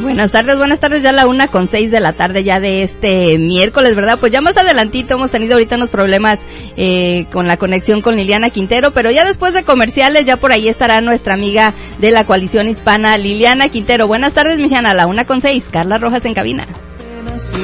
Buenas tardes, ya la 1:06 de la tarde ya de este miércoles, ¿verdad? Pues ya más adelantito hemos tenido ahorita unos problemas con la conexión con Liliana Quintero, pero ya después de comerciales ya por ahí estará nuestra amiga de la Coalición Hispana, Liliana Quintero. Buenas tardes, Michana, a la 1:06, Carla Rojas en cabina.